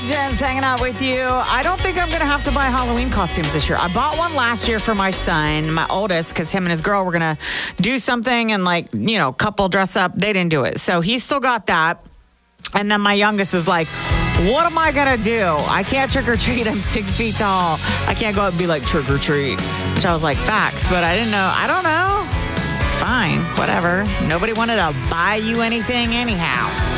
Jen's hanging out with you. I don't think I'm going to have to buy Halloween costumes this year. I bought one last year for my son, my oldest, because him and his girl were going to do something and couple dress up. They didn't do it. So he's still got that. And then my youngest is like, what am I going to do? I can't trick or treat. I'm 6 feet tall. I can't go out and be like, trick or treat. Which I was like, facts. But I didn't know. I don't know. It's fine. Whatever. Nobody wanted to buy you anything anyhow.